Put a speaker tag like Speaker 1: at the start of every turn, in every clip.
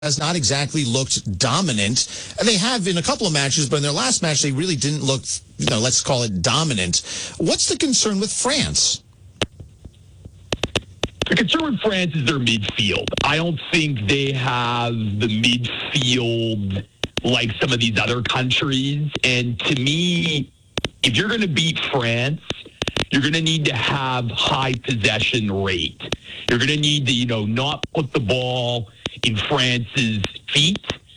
Speaker 1: has not exactly looked dominant. And they have in a couple of matches, but in their last match, they really didn't look, let's call it dominant. What's the concern with France?
Speaker 2: The concern with France is their midfield. I don't think they have the midfield like some of these other countries. And to me, if you're going to beat France, you're going to need to have high possession rate. You're going to need to, not put the ball in France's feet.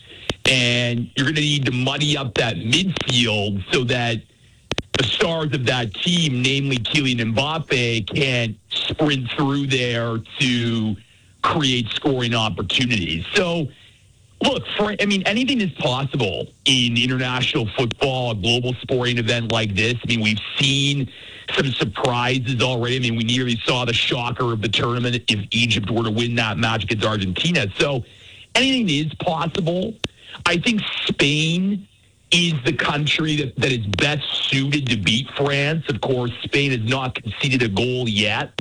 Speaker 2: And you're going to need to muddy up that midfield so that the stars of that team, namely Kylian Mbappe, can't sprint through there to create scoring opportunities. So, look, anything is possible in international football, a global sporting event like this. We've seen some surprises already. We nearly saw the shocker of the tournament if Egypt were to win that match against Argentina. So anything is possible. I think Spain is the country that is best suited to beat France. Of course, Spain has not conceded a goal yet.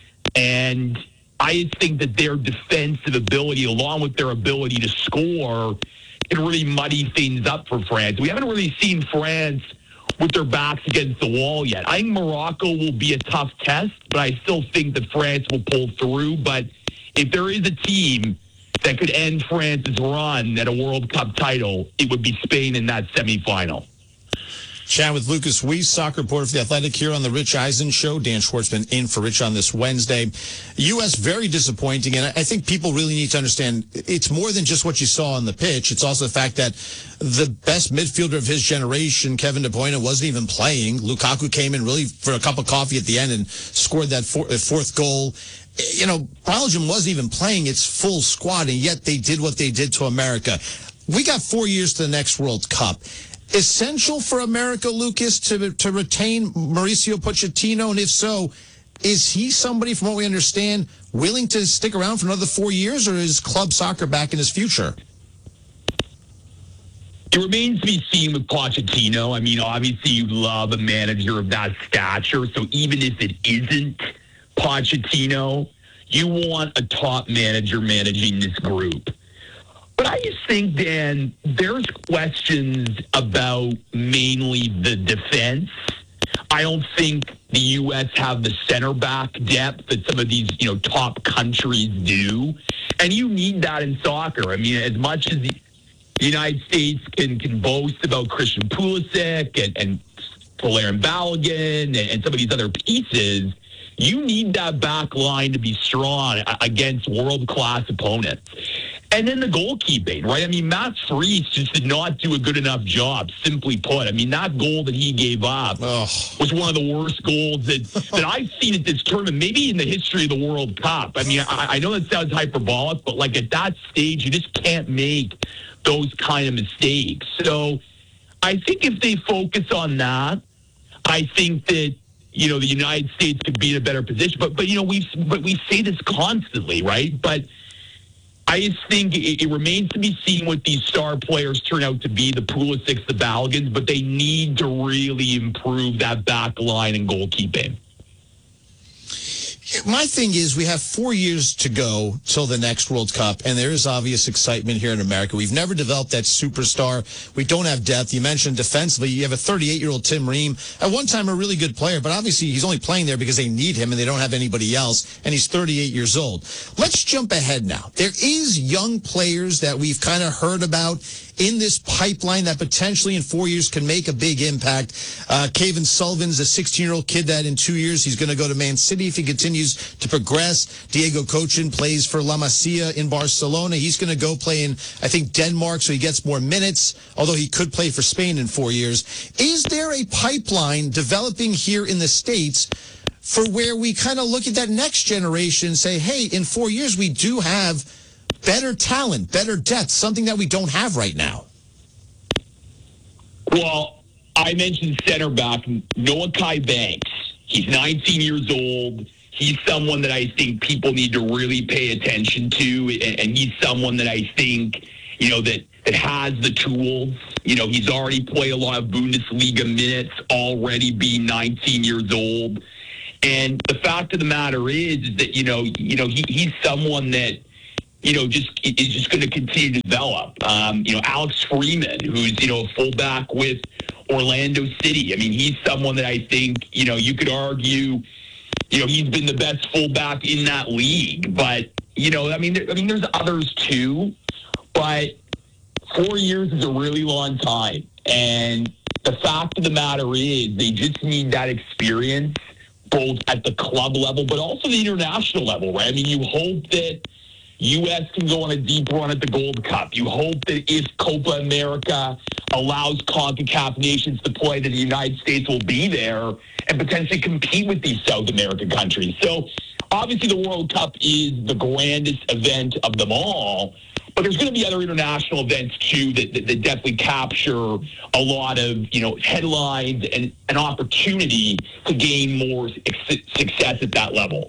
Speaker 2: And I think that their defensive ability, along with their ability to score, can really muddy things up for France. We haven't really seen France with their backs against the wall yet. I think Morocco will be a tough test, but I still think that France will pull through. But if there is a team that could end France's run at a World Cup title, it would be Spain in that semifinal.
Speaker 1: Chat with Lucas Weiss, soccer reporter for The Athletic, here on the Rich Eisen Show. Dan Schwartzman in for Rich on this Wednesday. U.S. very disappointing, and I think people really need to understand it's more than just what you saw on the pitch. It's also the fact that the best midfielder of his generation, Kevin De Bruyne, wasn't even playing. Lukaku came in really for a cup of coffee at the end and scored that fourth goal. Belgium wasn't even playing its full squad, and yet they did what they did to America. We got 4 years to the next World Cup. Essential for America, Lucas, to retain Mauricio Pochettino? And if so, is he somebody, from what we understand, willing to stick around for another 4 years, or is club soccer back in his future?
Speaker 2: It remains to be seen with Pochettino. Obviously you love a manager of that stature, so even if it isn't Pochettino, you want a top manager managing this group. But I just think, Dan, there's questions about mainly the defense. I don't think the U.S. have the center back depth that some of these, top countries do. And you need that in soccer. As much as the United States can boast about Christian Pulisic and Valerian Balogun and some of these other pieces, you need that back line to be strong against world-class opponents. And then the goalkeeping, right? Matt Freese just did not do a good enough job, simply put. That goal that he gave up was one of the worst goals that I've seen at this tournament, maybe in the history of the World Cup. I know that sounds hyperbolic, but at that stage, you just can't make those kind of mistakes. So I think if they focus on that, I think that the United States could be in a better position. But we say this constantly, right? But I just think it remains to be seen what these star players turn out to be, the Pulisics, the Balagans, but they need to really improve that back line and goalkeeping.
Speaker 1: My thing is, we have 4 years to go till the next World Cup, and there is obvious excitement here in America. We've never developed that superstar. We don't have depth. You mentioned defensively, you have a 38-year-old Tim Ream. At one time, a really good player, but obviously he's only playing there because they need him and they don't have anybody else, and he's 38 years old. Let's jump ahead now. There is young players that we've kind of heard about in this pipeline that potentially in 4 years can make a big impact. Kevin Sullivan's a 16-year-old kid that in 2 years he's going to go to Man City if he continues to progress. Diego Cochin plays for La Masia in Barcelona. He's going to go play in, I think, Denmark, so he gets more minutes, although he could play for Spain in 4 years. Is there a pipeline developing here in the States for where we kind of look at that next generation and say, hey, in 4 years we do have better talent, better depth, something that we don't have right now?
Speaker 2: Well, I mentioned center back Noah Kai Banks. He's 19 years old. He's someone that I think people need to really pay attention to, and he's someone that I think, that has the tools. He's already played a lot of Bundesliga minutes, already being 19 years old. And the fact of the matter is that, he's someone that is just going to continue to develop. Alex Freeman, who's, a fullback with Orlando City. I mean, he's someone that I think, you could argue, he's been the best fullback in that league. But, there's others too. But 4 years is a really long time. And the fact of the matter is they just need that experience, both at the club level, but also the international level, right? I mean, you hope that U.S. can go on a deep run at the Gold Cup. You hope that if Copa America allows CONCACAF nations to play, that the United States will be there and potentially compete with these South American countries. So obviously the World Cup is the grandest event of them all, but there's going to be other international events too that definitely capture a lot of, headlines and an opportunity to gain more success at that level.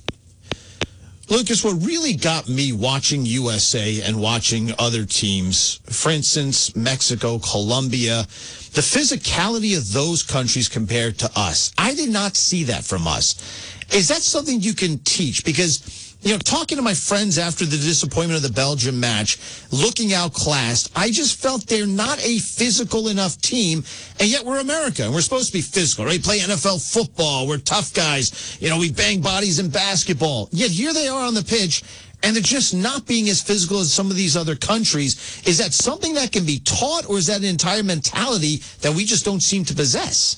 Speaker 1: Lucas, what really got me watching USA and watching other teams, for instance, Mexico, Colombia, the physicality of those countries compared to us. I did not see that from us. Is that something you can teach? Because, talking to my friends after the disappointment of the Belgium match, looking outclassed, I just felt they're not a physical enough team, and yet we're America, and we're supposed to be physical, right? Play NFL football, we're tough guys, we bang bodies in basketball. Yet here they are on the pitch, and they're just not being as physical as some of these other countries. Is that something that can be taught, or is that an entire mentality that we just don't seem to possess?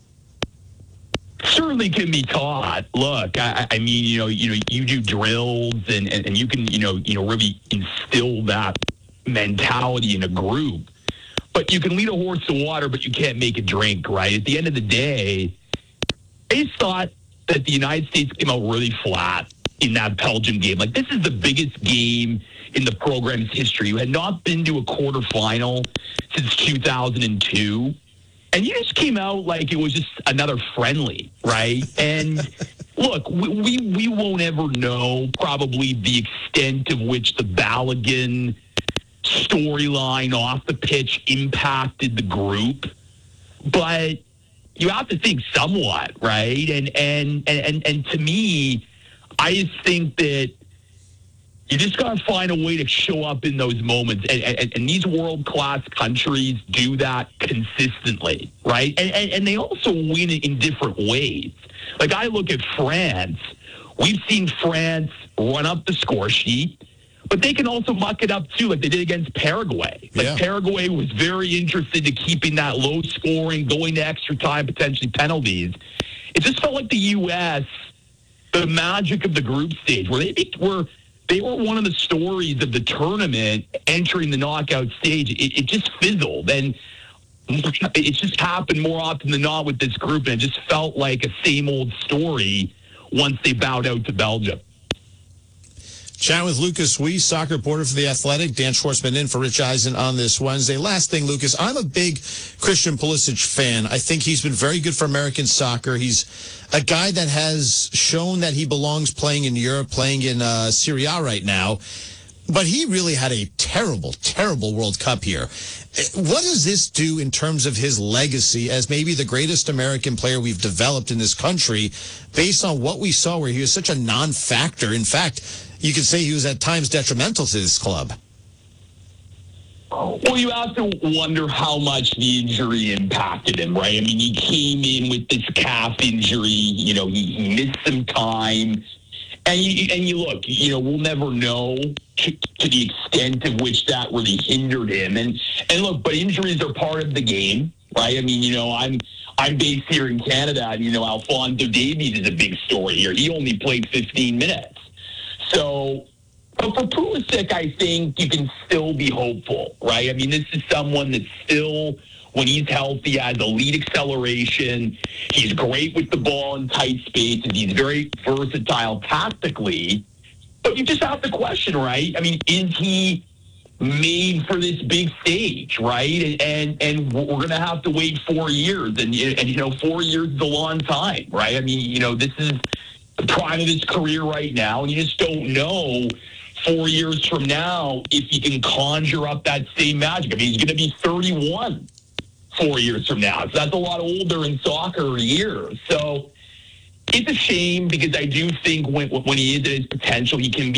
Speaker 2: Certainly can be taught. Look, I mean, you do drills and you can, really instill that mentality in a group. But you can lead a horse to water, but you can't make it drink, right? At the end of the day, I just thought that the United States came out really flat in that Belgium game. Like, this is the biggest game in the program's history. You had not been to a quarterfinal since 2002. And you just came out like it was just another friendly, right? And look, we won't ever know probably the extent of which the Balogun storyline off the pitch impacted the group. But you have to think somewhat, right? And to me, I just think that you just got to find a way to show up in those moments. And these world-class countries do that consistently, right? And they also win it in different ways. Like, I look at France. We've seen France run up the score sheet, but they can also muck it up, too, like they did against Paraguay. Like, Paraguay was very interested in keeping that low scoring, going to extra time, potentially penalties. It just felt like the U.S., the magic of the group stage, where they were one of the stories of the tournament entering the knockout stage. It just fizzled. And it just happened more often than not with this group. And it just felt like a same old story once they bowed out to Belgium.
Speaker 1: Chatting with Lucas Weiss, soccer reporter for The Athletic. Dan Schwartzman in for Rich Eisen on this Wednesday. Last thing, Lucas, I'm a big Christian Pulisic fan. I think he's been very good for American soccer. He's a guy that has shown that he belongs playing in Europe, playing in Serie A right now. But he really had a terrible, terrible World Cup here. What does this do in terms of his legacy as maybe the greatest American player we've developed in this country, based on what we saw where he was such a non-factor? In fact, you could say he was at times detrimental to this club.
Speaker 2: Well, you have to wonder how much the injury impacted him, right? I mean, he came in with this calf injury. He missed some time. And you look, we'll never know to the extent of which that really hindered him. And look, but injuries are part of the game, right? I mean, I'm based here in Canada, and, Alphonso Davies is a big story here. He only played 15 minutes. So, but for Pulisic, I think you can still be hopeful, right? I mean, this is someone that still, when he's healthy, has elite acceleration. He's great with the ball in tight spaces. He's very versatile tactically. But you just have to question, right? I mean, is he made for this big stage, right? And we're going to have to wait 4 years. And 4 years is a long time, right? I mean, this is the prime of his career right now, and you just don't know 4 years from now if he can conjure up that same magic. I mean, he's going to be 31 4 years from now, so that's a lot older in soccer years. So it's a shame, because I do think when he is at his potential, he can be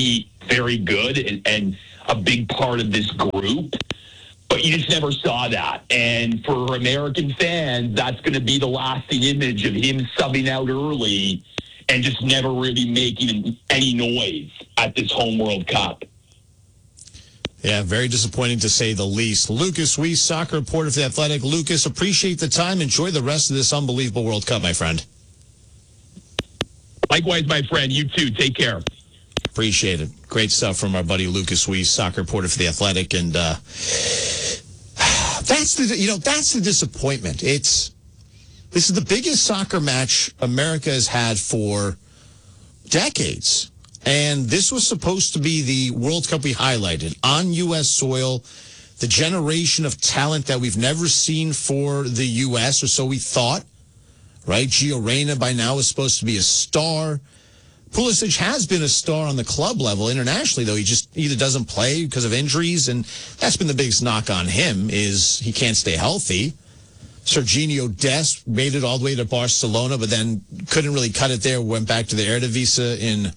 Speaker 2: very good and a big part of this group. But you just never saw that. And for American fans, that's going to be the lasting image of him subbing out early and just never really making any noise at this home World Cup.
Speaker 1: Yeah, very disappointing to say the least. Lucas Weiss, soccer reporter for The Athletic. Lucas, appreciate the time. Enjoy the rest of this unbelievable World Cup, my friend.
Speaker 2: Likewise, my friend. You too. Take care.
Speaker 1: Appreciate it. Great stuff from our buddy Lucas Weiss, soccer reporter for The Athletic. And that's the disappointment. This is the biggest soccer match America has had for decades. And this was supposed to be the World Cup we highlighted on U.S. soil, the generation of talent that we've never seen for the U.S., or so we thought, right? Gio Reyna by now is supposed to be a star. Pulisic has been a star on the club level. Internationally, though, he just either doesn't play because of injuries, and that's been the biggest knock on him, is he can't stay healthy. Serginho Dest made it all the way to Barcelona, but then couldn't really cut it there, went back to the Eredivisie in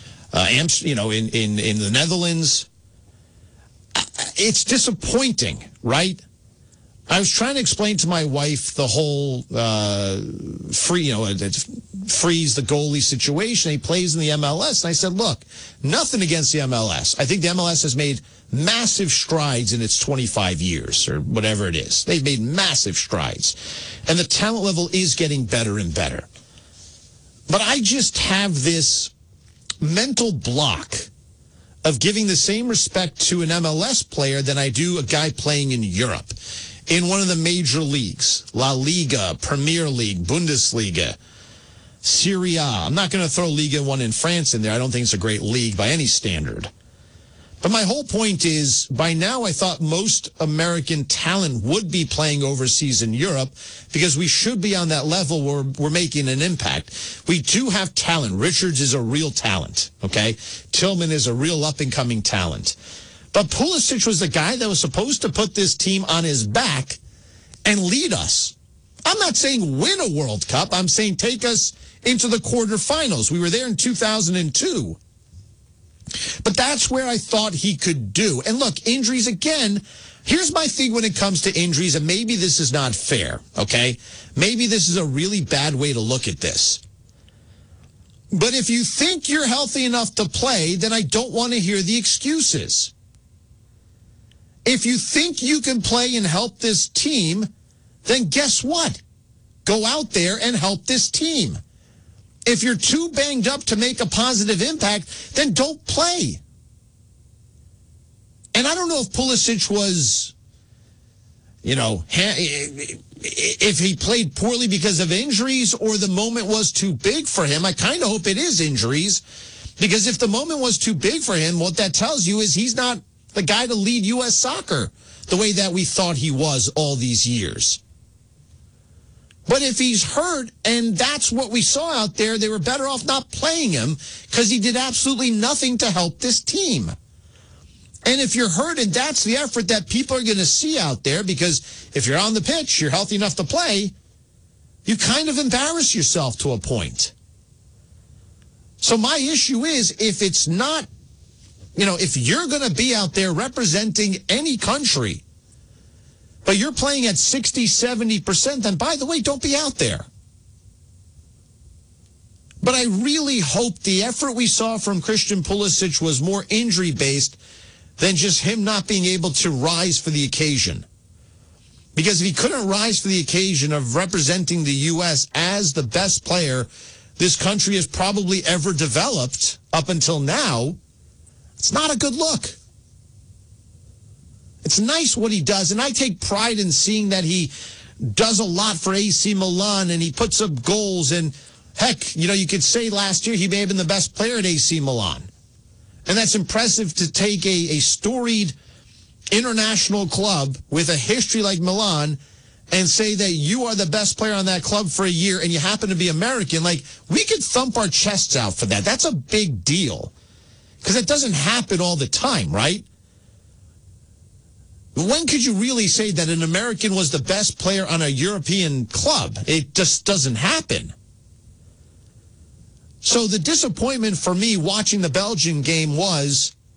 Speaker 1: the Netherlands. It's disappointing, right? I was trying to explain to my wife the whole freeze the goalie situation. He plays in the MLS. And I said, look, nothing against the MLS. I think the MLS has made massive strides in its 25 years or whatever it is. They've made massive strides. And the talent level is getting better and better. But I just have this mental block of giving the same respect to an MLS player than I do a guy playing in Europe, in one of the major leagues, La Liga, Premier League, Bundesliga, Serie A. I'm not going to throw Liga 1 in France in there. I don't think it's a great league by any standard. But my whole point is, by now I thought most American talent would be playing overseas in Europe because we should be on that level where we're making an impact. We do have talent. Richards is a real talent, okay? Tillman is a real up-and-coming talent. But Pulisic was the guy that was supposed to put this team on his back and lead us. I'm not saying win a World Cup. I'm saying take us into the quarterfinals. We were there in 2002. But that's where I thought he could do. And look, injuries again. Here's my thing when it comes to injuries, and maybe this is not fair, okay? Maybe this is a really bad way to look at this. But if you think you're healthy enough to play, then I don't want to hear the excuses. If you think you can play and help this team, then guess what? Go out there and help this team. If you're too banged up to make a positive impact, then don't play. And I don't know if Pulisic was, if he played poorly because of injuries or the moment was too big for him. I kind of hope it is injuries, because if the moment was too big for him, what that tells you is he's not the guy to lead U.S. soccer the way that we thought he was all these years. But if he's hurt, and that's what we saw out there, they were better off not playing him because he did absolutely nothing to help this team. And if you're hurt, and that's the effort that people are going to see out there, because if you're on the pitch, you're healthy enough to play, you kind of embarrass yourself to a point. So my issue is, if it's not, if you're going to be out there representing any country, but you're playing at 60, 70%, then by the way, don't be out there. But I really hope the effort we saw from Christian Pulisic was more injury-based than just him not being able to rise for the occasion. Because if he couldn't rise for the occasion of representing the U.S. as the best player this country has probably ever developed up until now, it's not a good look. It's nice what he does, and I take pride in seeing that he does a lot for AC Milan, and he puts up goals, and heck, you could say last year he may have been the best player at AC Milan. And that's impressive to take a storied international club with a history like Milan and say that you are the best player on that club for a year and you happen to be American. Like, we could thump our chests out for that. That's a big deal, because it doesn't happen all the time, right? When could you really say that an American was the best player on a European club? It just doesn't happen. So the disappointment for me watching the Belgian game was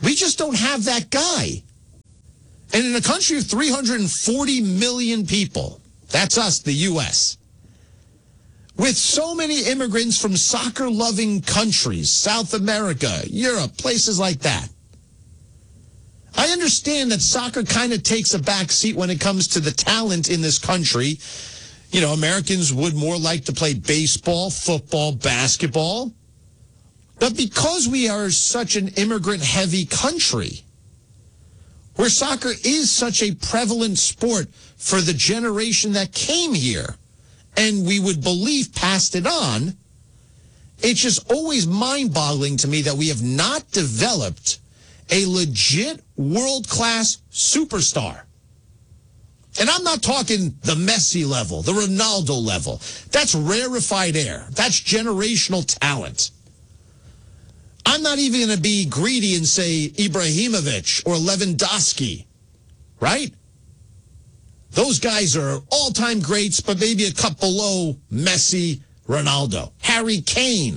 Speaker 1: We just don't have that guy. And in a country of 340 million people, that's us, the U.S., with so many immigrants from soccer-loving countries, South America, Europe, places like that, I understand that soccer kind of takes a back seat when it comes to the talent in this country. You know, Americans would more like to play baseball, football, basketball. But because we are such an immigrant-heavy country, where soccer is such a prevalent sport for the generation that came here, and we would believe passed it on, it's just always mind-boggling to me that we have not developed a legit world-class superstar. And I'm not talking the Messi level, the Ronaldo level. That's rarefied air. That's generational talent. I'm not even going to be greedy and say Ibrahimovic or Lewandowski, right? Those guys are all-time greats, but maybe a cup below Messi, Ronaldo, Harry Kane.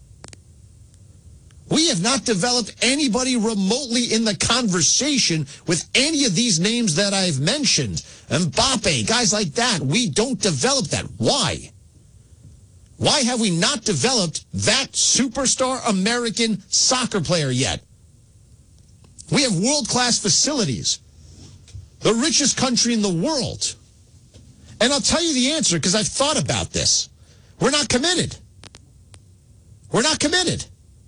Speaker 1: We have not developed anybody remotely in the conversation with any of these names that I've mentioned. Mbappe, guys like that. We don't develop that. Why? Why have we not developed that superstar American soccer player yet? We have world-class facilities. The richest country in the world. And I'll tell you the answer because I've thought about this. We're not committed. We're not committed.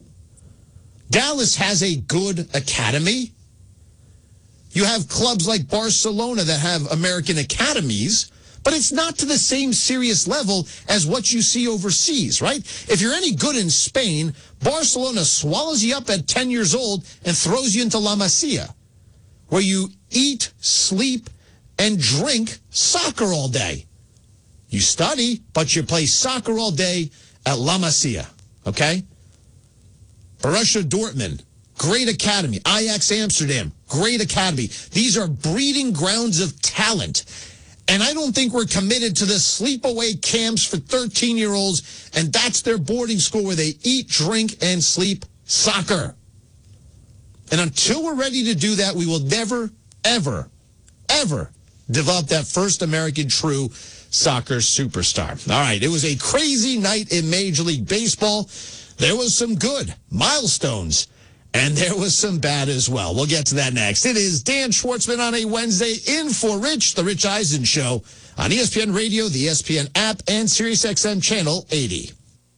Speaker 1: Dallas has a good academy. You have clubs like Barcelona that have American academies, but it's not to the same serious level as what you see overseas, right? If you're any good in Spain, Barcelona swallows you up at 10 years old and throws you into La Masia, where you eat, sleep, and drink soccer all day. You study, but you play soccer all day at La Masia, okay? Borussia Dortmund, great academy. Ajax Amsterdam, great academy. These are breeding grounds of talent. And I don't think we're committed to the sleepaway camps for 13-year-olds, and that's their boarding school where they eat, drink, and sleep soccer. And until we're ready to do that, we will never, ever, ever develop that first American true soccer superstar. All right, it was a crazy night in Major League Baseball. There was some good milestones, and there was some bad as well. We'll get to that next. It is Dan Schwartzman on a Wednesday in for Rich, the Rich Eisen Show on ESPN Radio, the ESPN app, and SiriusXM Channel 80.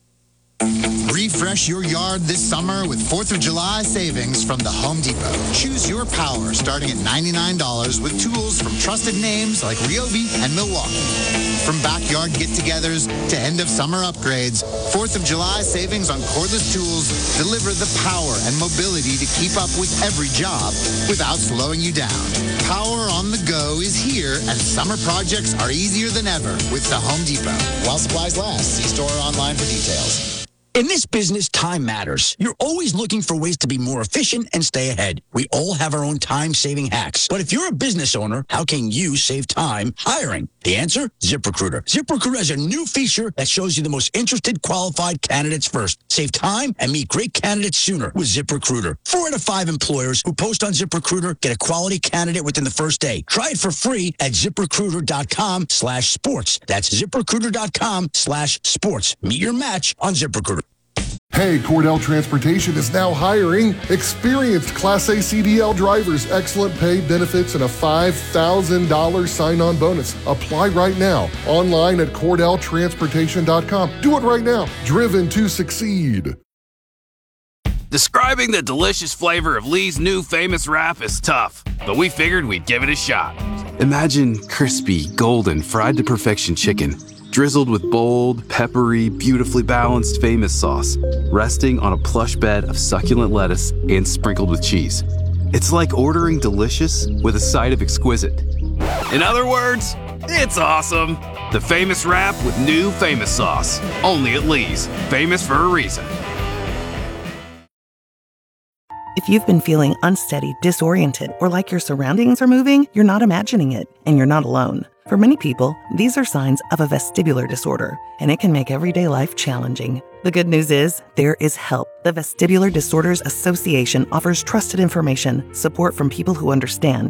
Speaker 3: Refresh your yard this summer with 4th of July savings from the Home Depot. Choose your power starting at $99 with tools from trusted names like Ryobi and Milwaukee. From backyard get-togethers to end-of-summer upgrades, 4th of July savings on cordless tools deliver the power and mobility to keep up with every job without slowing you down. Power on the go is here, and summer projects are easier than ever with the Home Depot. While supplies last, see store or online for details.
Speaker 4: In this business, time matters. You're always looking for ways to be more efficient and stay ahead. We all have our own time-saving hacks. But if you're a business owner, how can you save time hiring? The answer? ZipRecruiter. ZipRecruiter has a new feature that shows you the most interested qualified candidates first. Save time and meet great candidates sooner with ZipRecruiter. 4 out of 5 employers who post on ZipRecruiter get a quality candidate within the first day. Try it for free at ZipRecruiter.com/sports. That's ZipRecruiter.com/sports. Meet your match on ZipRecruiter.
Speaker 5: Hey, Cordell Transportation is now hiring experienced Class A CDL drivers, excellent pay, benefits, and a $5,000 sign-on bonus. Apply right now, online at CordellTransportation.com. Do it right now. Driven to succeed.
Speaker 6: Describing the delicious flavor of Lee's new famous wrap is tough, but we figured we'd give it a shot.
Speaker 7: Imagine crispy, golden, fried to perfection chicken, drizzled with bold, peppery, beautifully balanced famous sauce, resting on a plush bed of succulent lettuce and sprinkled with cheese. It's like ordering delicious with a side of exquisite.
Speaker 6: In other words, it's awesome. The famous wrap with new famous sauce. Only at Lee's. Famous for a reason.
Speaker 8: If you've been feeling unsteady, disoriented, or like your surroundings are moving, you're not imagining it, and you're not alone. For many people, these are signs of a vestibular disorder, and it can make everyday life challenging. The good news is, there is help. The Vestibular Disorders Association offers trusted information, support from people who understand,